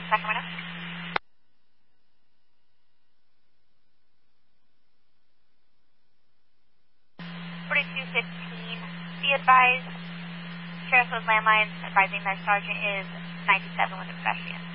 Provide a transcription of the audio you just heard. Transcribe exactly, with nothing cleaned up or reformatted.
Sacramento. forty-two fifteen, be advised, Sarasota landlines advising that Sergeant is ninety-seven with a pedestrian.